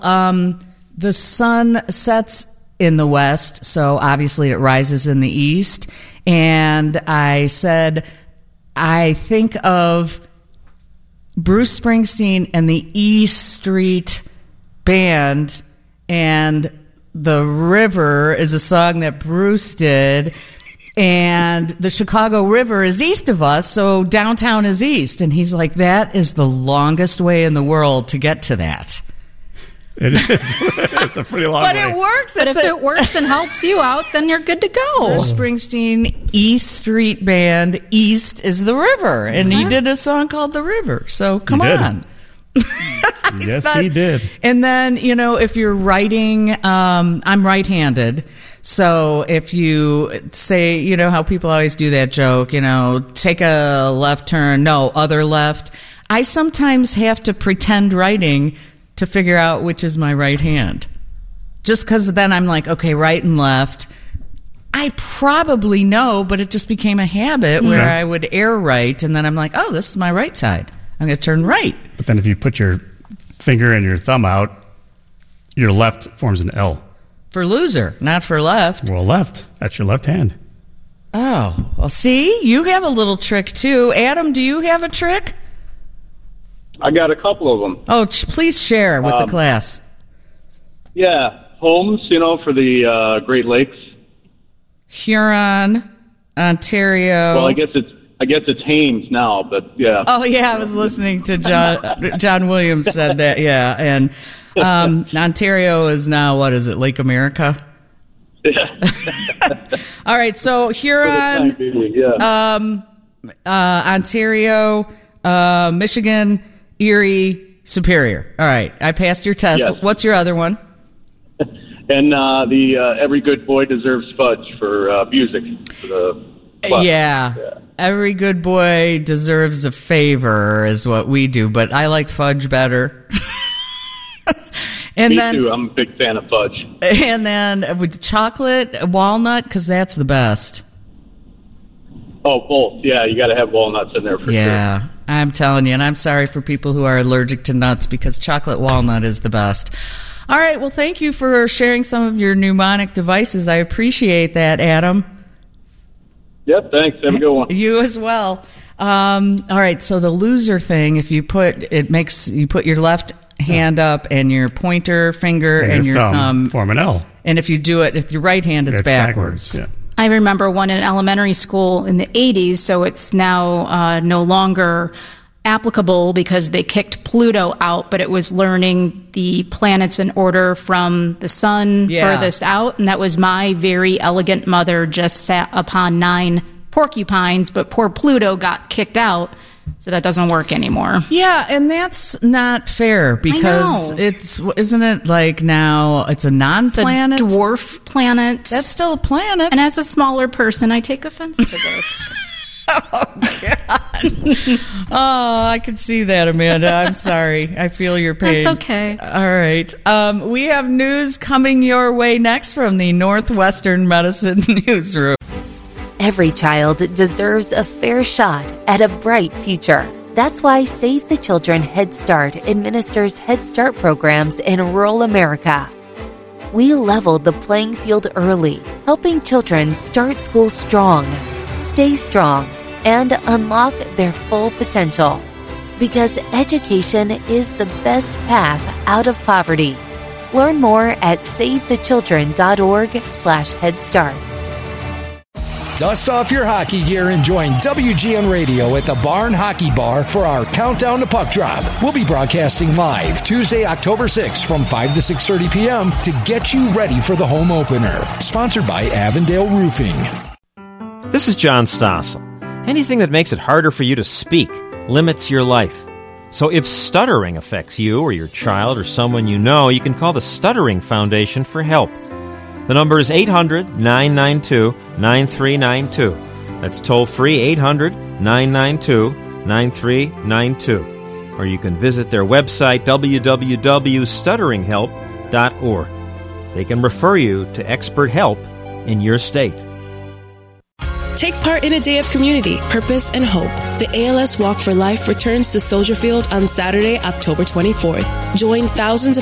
the sun sets in the west, so obviously it rises in the east. And I said, I think of Bruce Springsteen and the E Street Band, and The River is a song that Bruce did. And the Chicago River is east of us, so downtown is east. And he's like, that is the longest way in the world to get to that. It is. It's a pretty long way. But it works. But if it works and helps you out, then you're good to go. Bruce Springsteen, East Street Band, East is the river. And he did a song called The River. So come on. Yes, he did. And then, if you're writing, I'm right-handed. So if you say, how people always do that joke, take a left turn, no, other left. I sometimes have to pretend writing to figure out which is my right hand. Just because then I'm like, okay, right and left. I probably know, but it just became a habit where I would air right, and then I'm like, oh, this is my right side. I'm going to turn right. But then if you put your finger and your thumb out, your left forms an L. For loser, not for left. Well, left. That's your left hand. Oh, well, see? You have a little trick, too. Adam, do you have a trick? I got a couple of them. Oh, please share with the class. Yeah, Holmes, for the Great Lakes. Huron, Ontario. Well, I guess it's Haines now, but yeah. Oh, yeah, I was listening to John Williams said that, yeah. And Ontario is now, what is it, Lake America? Yeah. All right, so Huron, Ontario, Michigan, Erie, Superior. All right, I passed your test. Yes. What's your other one? And the Every Good Boy Deserves Fudge for music. For the yeah. Every good boy deserves a favor is what we do, but I like fudge better. Me too. I'm a big fan of fudge. And then with chocolate, walnut, because that's the best. Oh, both. Yeah, you got to have walnuts in there for sure. Yeah, I'm telling you, and I'm sorry for people who are allergic to nuts because chocolate walnut is the best. All right, well, thank you for sharing some of your mnemonic devices. I appreciate that, Adam. Yep, thanks. Have a good one. You as well. All right, so the loser thing, if you put your left hand up and your pointer finger and your thumb form an L. And if you do it, with your right hand, it's backwards. Yeah. I remember one in elementary school in the 80s, so it's now no longer applicable because they kicked Pluto out, but it was learning the planets in order from the sun furthest out, and that was My Very Elegant Mother Just Sat Upon 9 Porcupines, but poor Pluto got kicked out, so that doesn't work anymore. Yeah, and that's not fair because isn't it like now it's a non-planet? It's a dwarf planet. That's still a planet. And as a smaller person, I take offense to this. Oh, God. Oh, I can see that, Amanda. I'm sorry. I feel your pain. That's okay. All right. We have news coming your way next from the Northwestern Medicine Newsroom. Every child deserves a fair shot at a bright future. That's why Save the Children Head Start administers Head Start programs in rural America. We leveled the playing field early, helping children start school strong, stay strong, and unlock their full potential. Because education is the best path out of poverty. Learn more at savethechildren.org/Head Start. Dust off your hockey gear and join WGN Radio at the Barn Hockey Bar for our Countdown to Puck Drop. We'll be broadcasting live Tuesday, October 6th from 5 to 6:30 p.m. to get you ready for the home opener. Sponsored by Avondale Roofing. This is John Stossel. Anything that makes it harder for you to speak limits your life. So if stuttering affects you or your child or someone you know, you can call the Stuttering Foundation for help. The number is 800-992-9392. That's toll-free 800-992-9392. Or you can visit their website, www.stutteringhelp.org. They can refer you to expert help in your state. Take part in a day of community, purpose, and hope. The ALS Walk for Life returns to Soldier Field on Saturday, October 24th. Join thousands of